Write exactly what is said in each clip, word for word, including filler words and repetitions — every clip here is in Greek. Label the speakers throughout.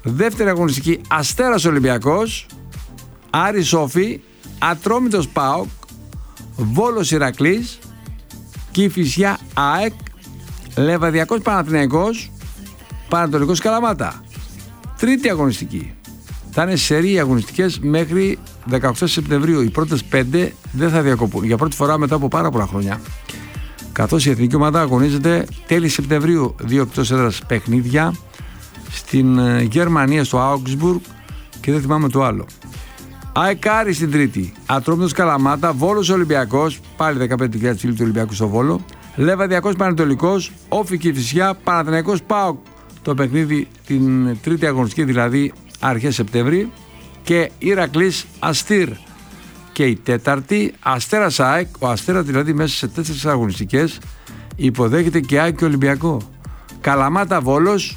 Speaker 1: Δεύτερη αγωνιστική, Αστέρας Ολυμπιακός, Άρης Σόφι, Ατρόμητος ΠΑΟΚ, Βόλος Ηρακλής, Κηφισιά ΑΕΚ, Λεβαδιακός Παναθηναϊκός, Πανατολικός Καλαμάτα. Τρίτη αγωνιστική. Θα είναι σερί αγωνιστικές μέχρι δεκαοκτώ Σεπτεμβρίου. Οι πρώτες πέντε δεν θα διακοπούν. Για πρώτη φορά μετά από πάρα πολλά χρόνια. Καθώς η εθνική ομάδα αγωνίζεται τέλη Σεπτεμβρίου, δύο εκτός έδρας παιχνίδια στην Γερμανία, στο Augsburg, και δεν θυμάμαι το άλλο. ΑΕΚ Άρης στην Τρίτη, Ατρόμητος Καλαμάτα, Βόλος Ολυμπιακός, πάλι δεκαπέντε χιλιάδες φίλοι του Ολυμπιακού στο Βόλο, Λεβαδιακός Πανατολικός, Όφη Κηφισιά, Παναθηναϊκός ΠΑΟΚ, το παιχνίδι την τρίτη αγωνιστική, δηλαδή αρχές Σεπτέμβρη, και Ηρακλής Αστήρ. Και η τέταρτη, Αστέρας ΑΕΚ, ο Αστέρας δηλαδή μέσα σε τέσσερις αγωνιστικές υποδέχεται και ΑΕΚ και Ολυμπιακό. Καλαμάτα Βόλος,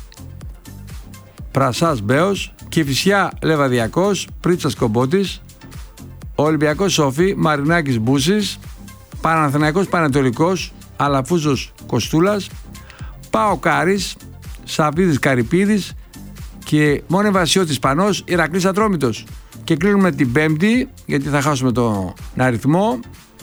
Speaker 1: Πρασάς Μπέος, Κηφισιά Λεβαδιακός, Πρίτσας Κομπότης, Ολυμπιακός Σόφι, Μαρινάκης Μπούσης, Παναθηναϊκός Πανατολικός, Αλαφούζος Κοστούλας, ΠΑΟΚ Άρης, Σαββίδης Καρυπίδης και Μόνε Βασιώτης Πανός, Ηρακλής Ατρόμητος. Και κλείνουμε την Πέμπτη, γιατί θα χάσουμε τον αριθμό.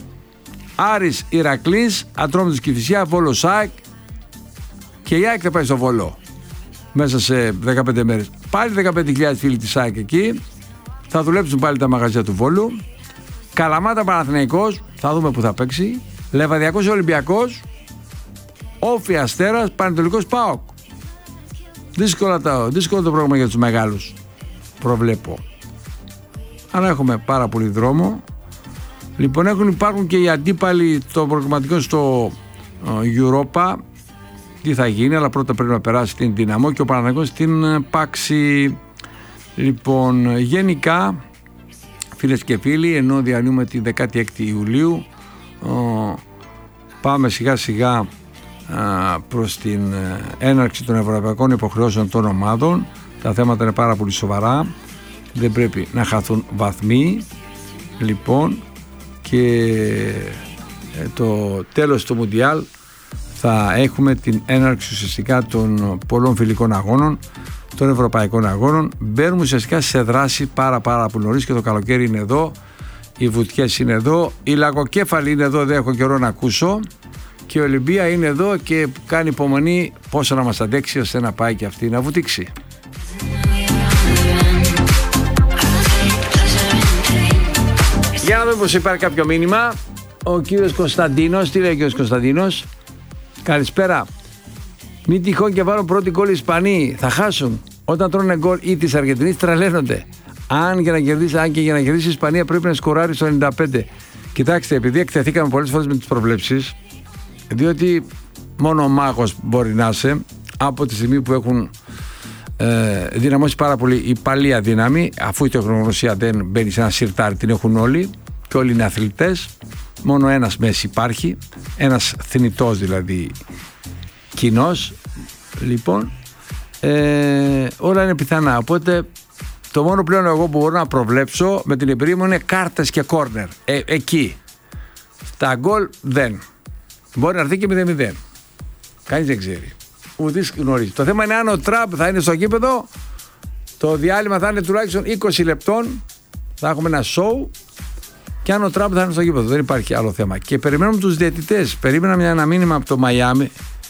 Speaker 1: Άρης Ηρακλής, Ατρόμητος Κηφισιά, Βόλος ΑΕΚ, και η ΑΕΚ θα πάει στο Βόλο μέσα σε δεκαπέντε μέρες. Πάλι δεκαπέντε χιλιάδες φίλοι της ΑΕΚ εκεί. Θα δουλέψουν πάλι τα μαγαζιά του Βόλου. Καλαμάτα Παναθηναϊκός, θα δούμε που θα παίξει. Λεβαδιακός Ολυμπιακός, Όφη Αστέρας, Πανατολικός ΠΑΟΚ. Δύσκολο το, δύσκολο το πρόγραμμα για τους μεγάλους, προβλέπω. Αλλά έχουμε πάρα πολύ δρόμο. Λοιπόν, έχουν, υπάρχουν και οι αντίπαλοι των προγραμματικών στο Europa. Τι θα γίνει, αλλά πρώτα πρέπει να περάσει την Δυναμό και ο Παναθηναϊκός στην Πάξη. Λοιπόν, γενικά, φίλες και φίλοι, ενώ διανύουμε τη δεκάτη έκτη Ιουλίου, πάμε σιγά σιγά προς την έναρξη των ευρωπαϊκών υποχρεώσεων των ομάδων. Τα θέματα είναι πάρα πολύ σοβαρά, δεν πρέπει να χαθούν βαθμοί. Λοιπόν, και το τέλος του Μουντιάλ θα έχουμε την έναρξη ουσιαστικά των πολλών φιλικών αγώνων, των ευρωπαϊκών αγώνων. Μπαίνουμε ουσιαστικά σε δράση πάρα πάρα πολύ νωρίς και το καλοκαίρι είναι εδώ, οι βουτιές είναι εδώ, η λαγοκέφαλη είναι εδώ, δεν έχω καιρό να ακούσω, και η Ολυμπία είναι εδώ και κάνει υπομονή πόσο να μας αντέξει ώστε να πάει και αυτή να βουτήξει. Για να δούμε πως υπάρχει κάποιο μήνυμα. Ο κύριος Κωνσταντίνος, τι λέει ο κύριος Κωνσταντίνος? Καλησπέρα. Μην τυχόν και βάλουν πρώτη γκολ οι Ισπανοί, θα χάσουν. Όταν τρώνε γκολ ή της Αργεντινής τρελαίνονται. Αν, για να κερδίσει, αν και για να κερδίσει η Ισπανία πρέπει να σκοράρει στο ενενήντα πέντε. Κοιτάξτε, επειδή εκτεθήκαμε πολλές φορές με τις προβλέψεις, διότι μόνο ο μάγος μπορεί να είσαι, από τη στιγμή που έχουν ε, δυναμώσει πάρα πολύ η παλία δύναμη, αφού η τεχνογνωσία δεν μπαίνει σε ένα σιρτάρι, την έχουν όλοι και όλοι είναι αθλητές. Μόνο ένας μέση υπάρχει, ένας θνητός δηλαδή κοινός. Λοιπόν, ε, όλα είναι πιθανά. Οπότε το μόνο πλέον εγώ που μπορώ να προβλέψω με την εμπειρία μου είναι κάρτες και κόρνερ. Ε, εκεί. Τα γκολ δεν. Μπορεί να έρθει και μηδέν μηδέν. Κανείς δεν ξέρει. Ουδής γνωρίζει. Το θέμα είναι αν ο Τραμπ θα είναι στο γήπεδο. Το διάλειμμα θα είναι τουλάχιστον είκοσι λεπτών. Θα έχουμε ένα show. Και αν ο Τραμπ θα είναι στο γήπεδο. Δεν υπάρχει άλλο θέμα. Και περιμένουμε τους διαιτητές. Περίμενα ένα μήνυμα από το Μαϊάμι.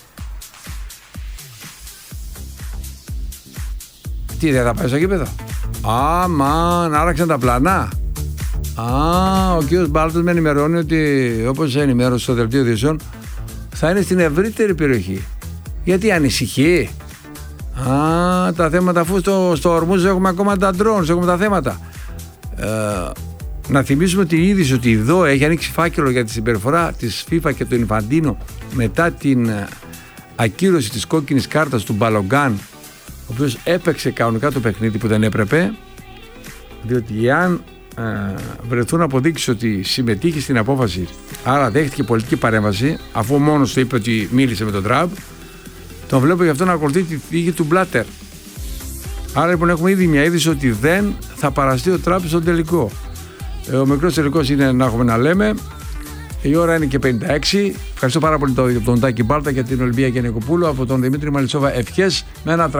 Speaker 1: Τι, δεν θα πάει στο γήπεδο? Α, μαν, άραξαν τα πλανά. Α, ο κύριος Μπάλτος με ενημερώνει ότι, όπως ενημέρωσε στο δελτίο ειδήσεων, θα είναι στην ευρύτερη περιοχή. Γιατί ανησυχεί? Α, τα θέματα, αφού στο, στο Ορμούζ έχουμε ακόμα τα drones, έχουμε τα θέματα. Ε, να θυμίσουμε την είδηση ότι η ΔΟΕ έχει ανοίξει φάκελο για τη συμπεριφορά της FIFA και του Ινφαντίνο μετά την ακύρωση της κόκκινης κάρτας του Μπαλογκάν, ο οποίος έπαιξε κανονικά το παιχνίδι που δεν έπρεπε, διότι εάν ε, βρεθούν αποδείξεις ότι συμμετείχε στην απόφαση, άρα δέχτηκε πολιτική παρέμβαση, αφού μόνος του είπε ότι μίλησε με τον Τραμπ, τον βλέπω γι' αυτό να ακολουθεί τη θήκη του Μπλάτερ. Άρα λοιπόν έχουμε ήδη μια είδηση ότι δεν θα παραστεί ο Τραμπ στον τελικό. Ε, ο μικρός τελικός είναι να έχουμε να λέμε. Η ώρα είναι και πενήντα έξι. Ευχαριστώ πάρα πολύ τον Τάκη Μπάλτα και την Ολυμπία Γενικοπούλου. Από τον Δημήτρη Μαλισσόβα ευχές με ένα